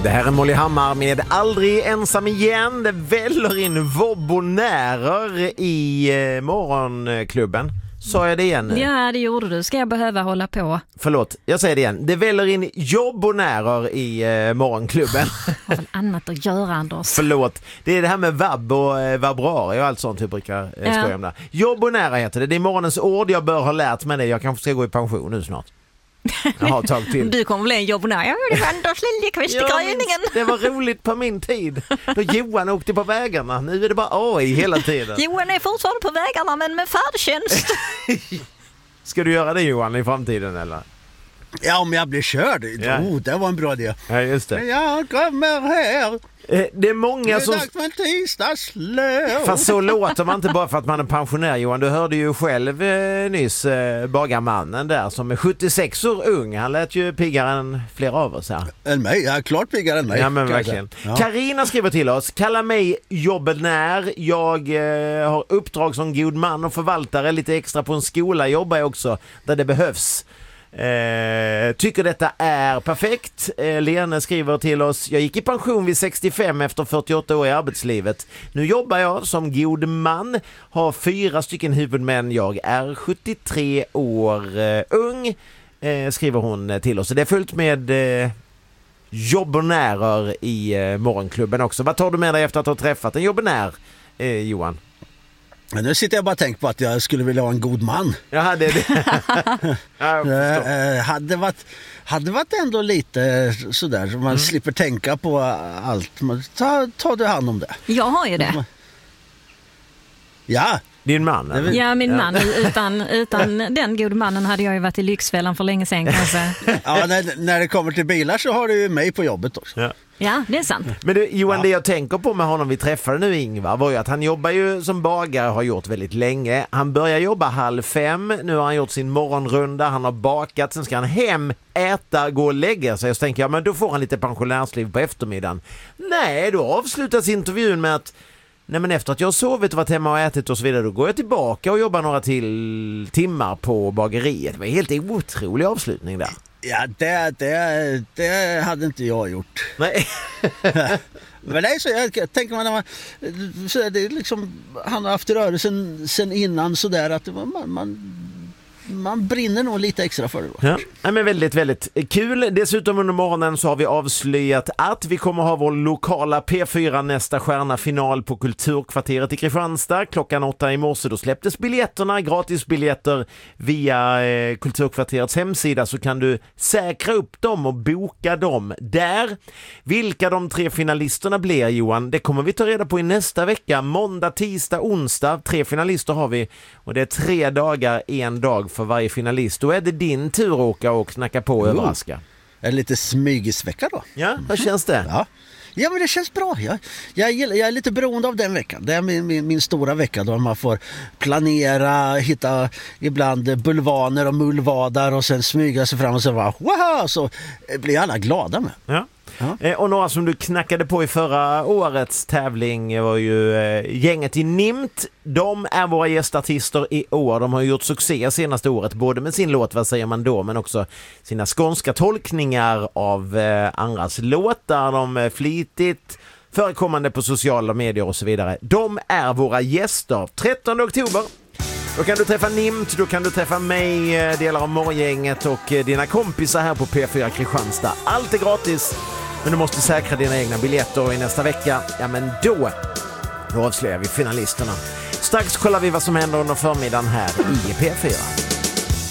Det här är Molly Hammar med Aldrig ensam igen. Det väller in vobbonärer i morgonklubben. Sa jag det igen nu? Ja, det gjorde du. Ska jag behöva hålla på? Förlåt, jag säger det igen. Det väller in jobbonärer i morgonklubben. Har väl annat att göra, Anders. Förlåt, det är det här med vabb och vabbrari och allt sånt jag brukar skoja om det. Jobbonärer heter det. Det är morgonens ord. Jag bör ha lärt mig det. Jag kanske ska gå i pension nu snart. Jag har tagit till. Du kommer bli en jobbonär. Ja, det var Anders Liljekvist i gryningen. Det var roligt på min tid. Då Johan åkte på vägarna. Nu är det bara AI hela tiden. Johan är fortfarande på vägarna, men med färdtjänst. Ska du göra det, Johan, i framtiden eller? Ja, om jag blir körd. Ja. Det var en bra idé. Ja, just det. Jag kommer här. Det är många som... Det är dags för en tisdagslöv. Fast så låter man inte bara för att man är pensionär, Johan. Du hörde ju själv nyss bagarmannen där som är 76 år ung. Han lät ju piggare än flera av oss här. Än mig? Ja, klart piggare än mig. Ja, men verkligen. Carina skriver till oss. Kalla mig jobbonär. Jag har uppdrag som god man och förvaltare. Lite extra på en skola jobbar jag också där det behövs. Tycker detta är perfekt. Lene skriver till oss: jag gick i pension vid 65 efter 48 år i arbetslivet. Nu jobbar jag som god man, har 4 stycken huvudmän. Jag är 73 år ung, skriver hon till oss. Så det är fullt med jobbonärer i morgonklubben också. Vad tar du med dig efter att ha träffat en jobbonär, Johan? Men nu sitter jag bara och tänker på att jag skulle vilja ha en god man. Ja, det är det. Hade varit ändå lite sådär så man slipper tänka på allt. Ta du hand om det. Jag har ju det. Ja. Din man? Ja, min man. Utan den gode mannen hade jag ju varit i Lyxfällan för länge sedan kanske. Ja, när det kommer till bilar så har du ju mig på jobbet också. Ja, det är sant. Men du, Johan, det jag tänker på med honom vi träffade nu, Ingvar, var ju att han jobbar ju som bagare och har gjort väldigt länge. Han börjar jobba 4:30, nu har han gjort sin morgonrunda, han har bakat, sen ska han hem, äta, gå och lägga sig. Så tänker jag, men då får han lite pensionärsliv på eftermiddagen. Nej, då avslutas intervjun med att nej, men efter att jag har sovit och varit hemma och ätit och så vidare, då går jag tillbaka och jobbar några till timmar på bageriet. Det var en helt otrolig avslutning där. Ja, det hade inte jag gjort. Nej. Men det är så, jag tänker man så är det liksom, han har haft rörelsen sen innan så där att man brinner nog lite extra för det. Ja, men väldigt, väldigt kul. Dessutom under morgonen så har vi avslöjat att vi kommer ha vår lokala P4 nästa stjärna-final på Kulturkvarteret i Kristianstad. 8:00 i morse, då släpptes biljetterna, gratisbiljetter via Kulturkvarterets hemsida, så kan du säkra upp dem och boka dem där. Vilka de 3 finalisterna blir, Johan, det kommer vi ta reda på i nästa vecka. Måndag, tisdag, onsdag. 3 finalister har vi och det är 3 dagar, 1 dag för varje finalist. Då är det din tur att åka och knacka på och överraska. Är det lite smygisvecka då? Ja, hur känns det? Ja, men det känns bra. Jag är lite beroende av den veckan. Det är min stora vecka då man får planera, hitta ibland bulvaner och mullvadar och sen smyga sig fram och så bara, wow, så blir alla glada med. Ja. Och några som du knackade på i förra årets tävling var ju gänget i Nimt. De är våra gästartister i år. De har gjort succé senaste året, både med sin låt Vad säger man då, men också sina skånska tolkningar av andras låtar. De är flitigt förekommande på sociala medier och så vidare. De är våra gäster 13 oktober. Då kan du träffa Nimt, då kan du träffa mig, delar av morgongänget och dina kompisar här på P4 Kristianstad. Allt är gratis, men du måste säkra dina egna biljetter och i nästa vecka, ja men då avslöjar vi finalisterna. Strax kollar vi vad som händer under förmiddagen här i P4.